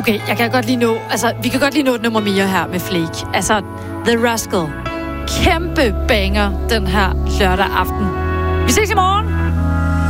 Okay, jeg kan godt lige nå... Altså, vi kan godt lige nå et nummer mere her med Flake. Altså, The Rascal. Kæmpe banger den her lørdag aften. Vi ses i morgen.